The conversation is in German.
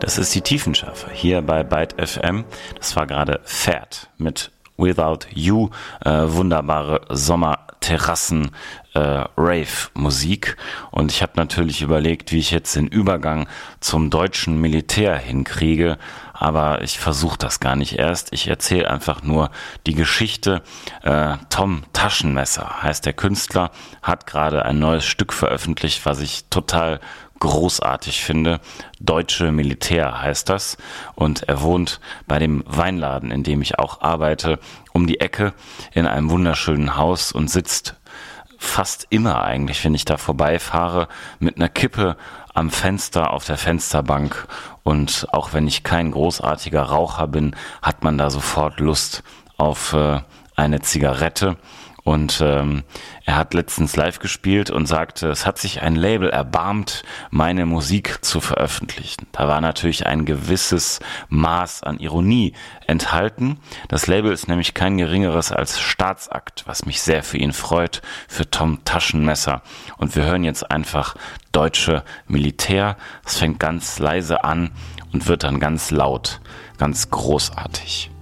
Das ist die Tiefenschärfe hier bei Byte FM. Das war gerade Pferd mit Without You, wunderbare Sommerterrassen Rave-Musik. Und ich habe natürlich überlegt, wie ich jetzt den Übergang zum deutschen Militär hinkriege, aber ich versuche das gar nicht erst. Ich erzähle einfach nur die Geschichte. Tom Taschenmesser heißt der Künstler, hat gerade ein neues Stück veröffentlicht, was ich total großartig finde. Deutsche Militär heißt das. Und er wohnt bei dem Weinladen, in dem ich auch arbeite, um die Ecke in einem wunderschönen Haus und sitzt fast immer eigentlich, wenn ich da vorbeifahre, mit einer Kippe am Fenster auf der Fensterbank. Und auch wenn ich kein großartiger Raucher bin, hat man da sofort Lust auf eine Zigarette. Und er hat letztens live gespielt und sagte, es hat sich ein Label erbarmt, meine Musik zu veröffentlichen. Da war natürlich ein gewisses Maß an Ironie enthalten. Das Label ist nämlich kein geringeres als Staatsakt, was mich sehr für ihn freut, für Tom Taschenmesser. Und wir hören jetzt einfach Deutsche Militär. Es fängt ganz leise an und wird dann ganz laut, ganz großartig.